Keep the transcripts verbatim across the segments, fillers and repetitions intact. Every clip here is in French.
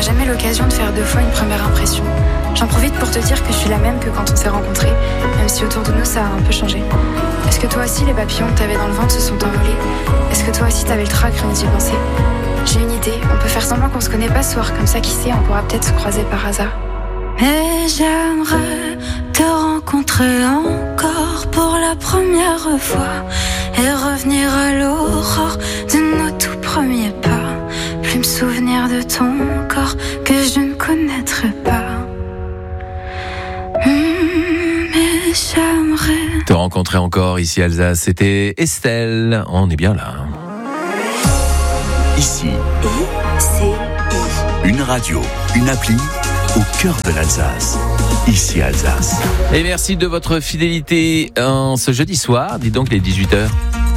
jamais l'occasion de faire deux fois une première impression. J'en profite pour te dire que je suis la même que quand on s'est rencontrés, même si autour de nous ça a un peu changé. Est-ce que toi aussi les papillons que t'avais dans le ventre se sont envolés? Est-ce que toi aussi t'avais le trac, rien d'y penser? J'ai une idée, on peut faire semblant qu'on se connaît pas ce soir, comme ça qui sait, on pourra peut-être se croiser par hasard. Et j'aimerais te rencontrer encore pour la première fois et revenir à l'aurore de nos tout premiers pas. Plus me souvenir de ton corps que je ne connaîtrai pas. Mmh, mais j'aimerais te rencontrer encore ici Alsace. C'était Estelle. On est bien là. Ici. Ici. Une radio, une appli au cœur de l'Alsace. Ici Alsace. Et merci de votre fidélité en ce jeudi soir. Dis donc les dix-huit heures.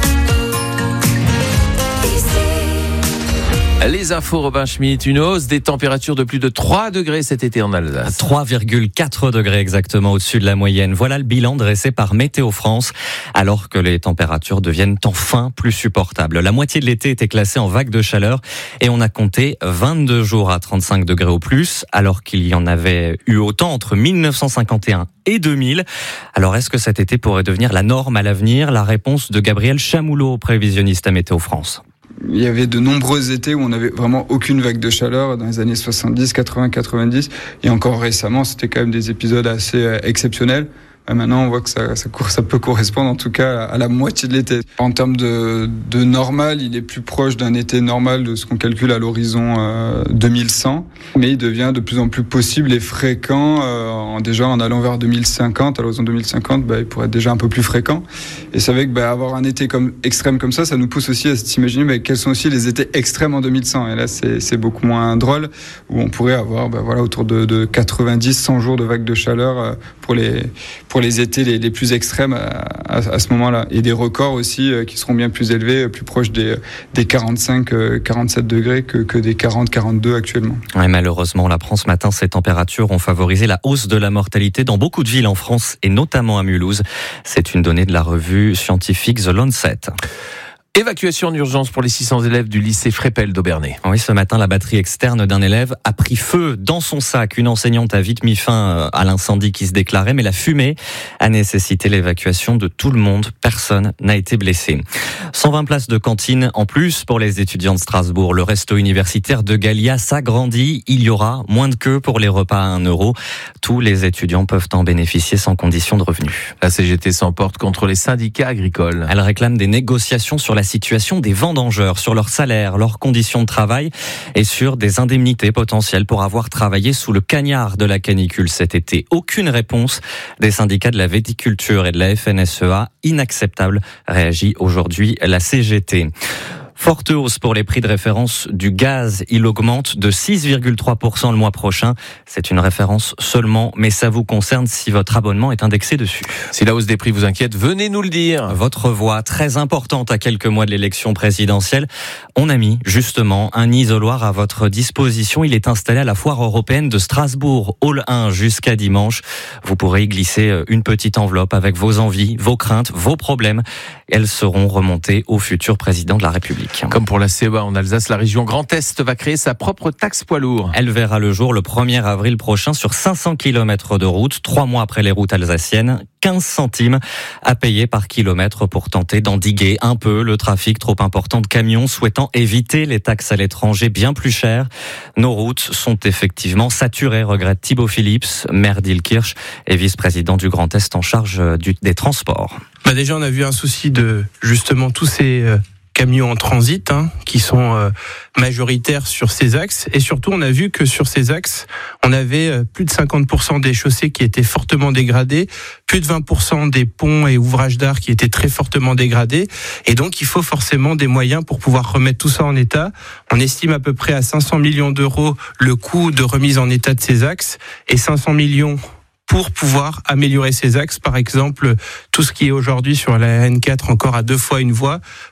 Les infos, Robin Schmitt, une hausse des températures de plus de trois degrés cet été en Alsace. trois virgule quatre degrés exactement au-dessus de la moyenne. Voilà le bilan dressé par Météo France, alors que les températures deviennent enfin plus supportables. La moitié de l'été était classée en vague de chaleur et on a compté vingt-deux jours à trente-cinq degrés au plus, alors qu'il y en avait eu autant entre mille neuf cent cinquante et un et deux mille. Alors est-ce que cet été pourrait devenir la norme à l'avenir? La réponse de Gabriel Chamoulot, prévisionniste à Météo France. Il y avait de nombreux étés où on n'avait vraiment aucune vague de chaleur dans les années soixante-dix, quatre-vingts, quatre-vingt-dix. Et encore récemment, c'était quand même des épisodes assez exceptionnels. Maintenant, on voit que ça, ça, ça peut correspondre en tout cas à la moitié de l'été. En termes de, de normal, il est plus proche d'un été normal de ce qu'on calcule à l'horizon euh, deux mille cent. Mais il devient de plus en plus possible et fréquent. Euh, en, déjà en allant vers deux mille cinquante, à l'horizon deux mille cinquante, bah, il pourrait être déjà un peu plus fréquent. Et c'est vrai que bah, avoir un été comme, extrême comme ça, ça nous pousse aussi à s'imaginer bah, quels sont aussi les étés extrêmes en deux mille cent. Et là, c'est, c'est beaucoup moins drôle, où on pourrait avoir bah, voilà, autour de, de quatre-vingt-dix, cent jours de vagues de chaleur euh, pour les... pour les étés les, les plus extrêmes à, à, à ce moment-là. Et des records aussi euh, qui seront bien plus élevés, plus proches des, des quarante-cinq, quarante-sept degrés que, que des quarante, quarante-deux actuellement. Ouais, malheureusement, on l'apprend ce matin, ces températures ont favorisé la hausse de la mortalité dans beaucoup de villes en France et notamment à Mulhouse. C'est une donnée de la revue scientifique The Lancet. Évacuation en urgence pour les six cents élèves du lycée Frépel d'Aubernay. Oui, ce matin, la batterie externe d'un élève a pris feu dans son sac. Une enseignante a vite mis fin à l'incendie qui se déclarait, mais la fumée a nécessité l'évacuation de tout le monde. Personne n'a été blessé. cent vingt places de cantine en plus pour les étudiants de Strasbourg. Le resto universitaire de Gallia s'agrandit. Il y aura moins de queue pour les repas à un euro. Tous les étudiants peuvent en bénéficier sans condition de revenu. La C G T s'emporte contre les syndicats agricoles. Elle réclame des négociations sur la situation des vendangeurs, sur leurs salaires, leurs conditions de travail et sur des indemnités potentielles pour avoir travaillé sous le cagnard de la canicule cet été. Aucune réponse des syndicats de la viticulture et de la F N S E A. Inacceptable, réagit aujourd'hui la C G T. Forte hausse pour les prix de référence du gaz. Il augmente de six virgule trois pour cent le mois prochain. C'est une référence seulement, mais ça vous concerne si votre abonnement est indexé dessus. Si la hausse des prix vous inquiète, venez nous le dire. Votre voix, très importante à quelques mois de l'élection présidentielle. On a mis justement un isoloir à votre disposition. Il est installé à la foire européenne de Strasbourg, Hall un, jusqu'à dimanche. Vous pourrez y glisser une petite enveloppe avec vos envies, vos craintes, vos problèmes. Elles seront remontées au futur président de la République. Comme pour la C E A en Alsace, la région Grand Est va créer sa propre taxe poids lourd. Elle verra le jour le premier avril prochain sur cinq cents kilomètres de route, trois mois après les routes alsaciennes, quinze centimes à payer par kilomètre pour tenter d'endiguer un peu le trafic trop important de camions souhaitant éviter les taxes à l'étranger bien plus chères. Nos routes sont effectivement saturées, regrette Thibaut Phillips, maire d'Ilkirch et vice-président du Grand Est en charge du, des transports. Bah déjà, on a vu un souci de justement tous ces euh, camions en transit hein, qui sont euh, majoritaires sur ces axes. Et surtout, on a vu que sur ces axes, on avait euh, plus de cinquante pour cent des chaussées qui étaient fortement dégradées, plus de vingt pour cent des ponts et ouvrages d'art qui étaient très fortement dégradés. Et donc, il faut forcément des moyens pour pouvoir remettre tout ça en état. On estime à peu près à cinq cents millions d'euros le coût de remise en état de ces axes et cinq cents millions pour pouvoir améliorer ces axes. Par exemple, tout ce qui est aujourd'hui sur la R N quatre encore à deux fois une voie,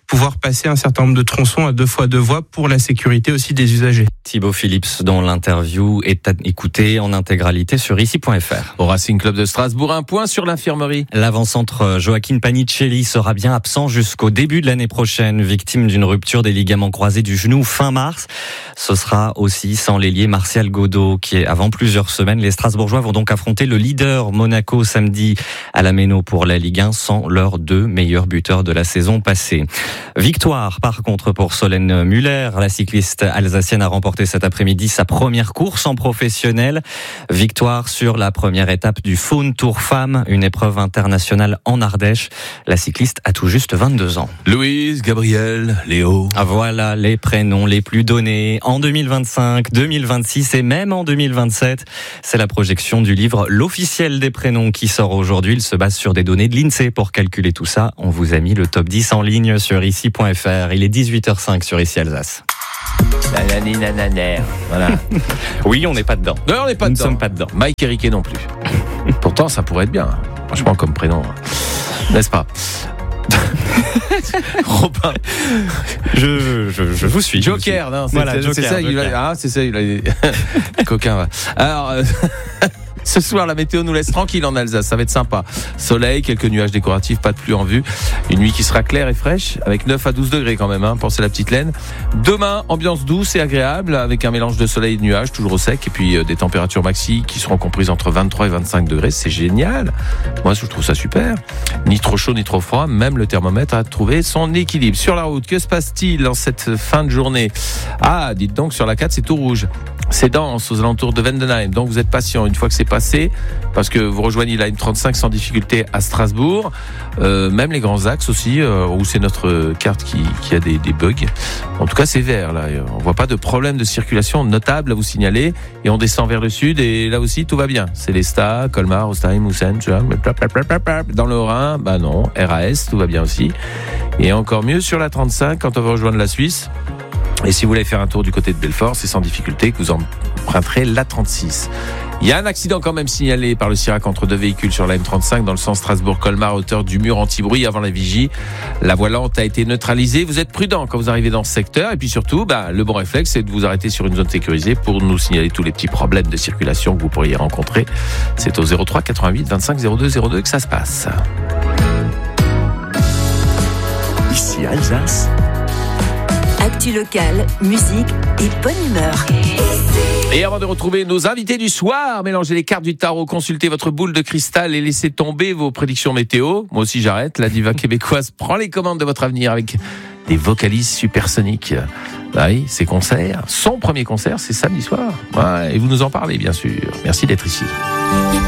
pouvoir passer un certain nombre de tronçons à deux fois deux voies pour la sécurité aussi des usagers. Thibaut Phillips, dont l'interview est à écouter en intégralité sur ici point f r. Au Racing Club de Strasbourg, un point sur l'infirmerie. L'avant-centre Joaquin Panicelli sera bien absent jusqu'au début de l'année prochaine, victime d'une rupture des ligaments croisés du genou fin mars. Ce sera aussi sans l'ailier Martial Godot, qui est avant plusieurs semaines. Les Strasbourgeois vont donc affronter le leader Monaco samedi à la Méno pour la Ligue un sans leurs deux meilleurs buteurs de la saison passée. Victoire par contre pour Solène Muller. La cycliste alsacienne a remporté cet après-midi sa première course en professionnel. Victoire sur la première étape du Faune Tour Femmes, une épreuve internationale en Ardèche. La cycliste a tout juste vingt-deux ans. Louise, Gabriel, Léo. Voilà les prénoms les plus donnés en deux mille vingt-cinq, deux mille vingt-six et même en deux mille vingt-sept. C'est la projection du livre L'officiel des prénoms qui sort aujourd'hui. Il se base sur des données de l'INSEE pour calculer tout ça. On vous a mis le top dix en ligne sur ici point f r. Il est dix-huit heures cinq sur Ici Alsace. Nanani, nananer. Voilà. Oui, on n'est pas dedans. Non, on n'est pas Nous dedans. ne sommes pas dedans. Mike et Riquet non plus. Pourtant, ça pourrait être bien. Franchement, comme prénom. N'est-ce pas? Robin. Je, je, je vous suis. Joker, non, c'est, Voilà, c'est, Joker, c'est ça, Joker. il a, ah, c'est ça, il a, coquin, va. Alors, euh, ce soir, la météo nous laisse tranquille en Alsace, ça va être sympa. Soleil, quelques nuages décoratifs, pas de pluie en vue. Une nuit qui sera claire et fraîche, avec neuf à douze degrés quand même, hein, pensez à la petite laine. Demain, ambiance douce et agréable, avec un mélange de soleil et de nuages, toujours au sec, et puis euh, des températures maxi qui seront comprises entre vingt-trois et vingt-cinq degrés, c'est génial. Moi, je trouve ça super. Ni trop chaud, ni trop froid, même le thermomètre a trouvé son équilibre. Sur la route, que se passe-t-il en cette fin de journée? Ah, dites donc, sur la quatre, c'est tout rouge. C'est dense aux alentours de Vendenheim, donc vous êtes patient une fois que c'est passé, parce que vous rejoignez la M trente-cinq sans difficulté à Strasbourg, euh, même les grands axes aussi, euh, où c'est notre carte qui, qui a des, des bugs. En tout cas, c'est vert là, on voit pas de problème de circulation notable à vous signaler, et on descend vers le sud, et là aussi tout va bien. C'est l'Esta, Colmar, Ostheim, Houssen, tu vois, dans le Rhin, bah non, R A S, tout va bien aussi. Et encore mieux sur la trente-cinq quand on va rejoindre la Suisse. Et si vous voulez faire un tour du côté de Belfort, c'est sans difficulté que vous emprunterez la trente-six. Il y a un accident quand même signalé par le Sirac entre deux véhicules sur la M trente-cinq dans le sens Strasbourg-Colmar à hauteur du mur anti-bruit avant la vigie. La voie lente a été neutralisée. Vous êtes prudent quand vous arrivez dans ce secteur. Et puis surtout, bah, le bon réflexe, c'est de vous arrêter sur une zone sécurisée pour nous signaler tous les petits problèmes de circulation que vous pourriez rencontrer. C'est au zéro trois quatre-vingt-huit vingt-cinq zéro deux zéro deux que ça se passe. Ici Alsace. Actu locale, musique et bonne humeur. Et avant de retrouver nos invités du soir, mélangez les cartes du tarot, consultez votre boule de cristal et laissez tomber vos prédictions météo. Moi aussi j'arrête, la diva québécoise prend les commandes de votre avenir avec des vocalises supersoniques. Bah oui, ses concerts, son premier concert, c'est samedi soir. Ouais, et vous nous en parlez bien sûr. Merci d'être ici.